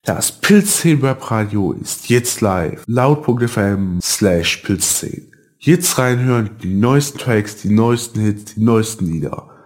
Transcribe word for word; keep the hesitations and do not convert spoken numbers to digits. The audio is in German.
Das Pilzzehn Webradio ist jetzt live. Laut.fm slash Pilzzehn. Jetzt reinhören, die neuesten Tracks, die neuesten Hits, die neuesten Lieder.